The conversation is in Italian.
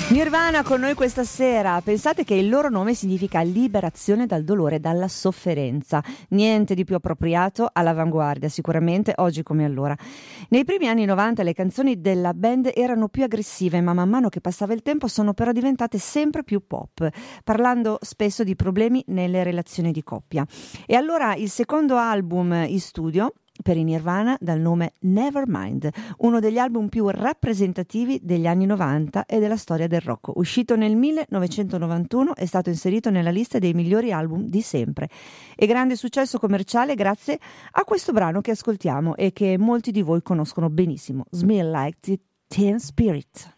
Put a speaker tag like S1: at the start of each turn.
S1: Nirvana con noi questa sera. Pensate che il loro nome significa liberazione dal dolore e dalla sofferenza. Niente di più appropriato, all'avanguardia sicuramente, oggi come allora. Nei primi anni 90 le canzoni della band erano più aggressive, ma man mano che passava il tempo sono però diventate sempre più pop, parlando spesso di problemi nelle relazioni di coppia. E allora il secondo album in studio per i Nirvana dal nome Nevermind, uno degli album più rappresentativi degli anni 90 e della storia del rock. Uscito nel 1991, è stato inserito nella lista dei migliori album di sempre e grande successo commerciale grazie a questo brano che ascoltiamo e che molti di voi conoscono benissimo, Smell Like Teen Spirit.